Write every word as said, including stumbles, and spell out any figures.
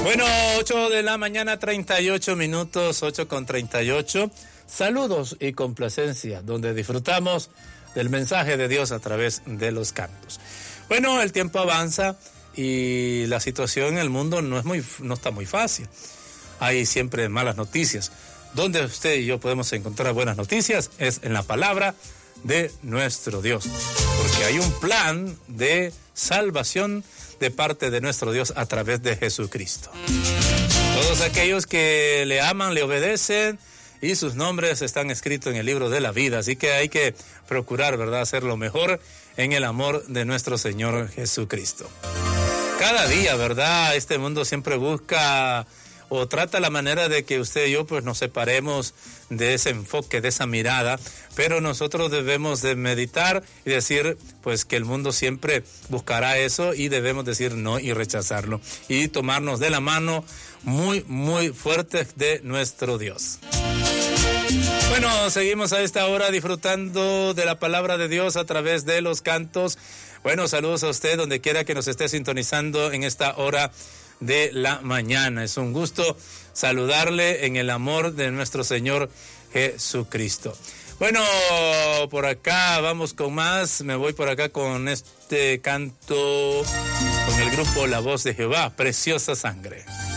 Bueno, ocho de la mañana, treinta y ocho minutos, ocho con treinta y ocho. Saludos y complacencia, donde disfrutamos del mensaje de Dios a través de los cantos. Bueno, el tiempo avanza y la situación en el mundo no es muy, no está muy fácil. Hay siempre malas noticias. Donde usted y yo podemos encontrar buenas noticias es en la palabra de nuestro Dios, porque hay un plan de salvación de parte de nuestro Dios a través de Jesucristo. Todos aquellos que le aman, le obedecen y sus nombres están escritos en el libro de la vida, así que hay que procurar, ¿verdad?, hacer lo mejor en el amor de nuestro Señor Jesucristo. Cada día, ¿verdad?, este mundo siempre busca o trata la manera de que usted y yo pues nos separemos de ese enfoque, de esa mirada, pero nosotros debemos de meditar y decir pues que el mundo siempre buscará eso y debemos decir no y rechazarlo y tomarnos de la mano muy, muy fuerte de nuestro Dios. Bueno, seguimos a esta hora disfrutando de la palabra de Dios a través de los cantos. Bueno, saludos a usted donde quiera que nos esté sintonizando en esta hora de la mañana. Es un gusto saludarle en el amor de nuestro Señor Jesucristo. Bueno, por acá vamos con más. Me voy por acá con este canto con el grupo La Voz de Jehová, Preciosa Sangre.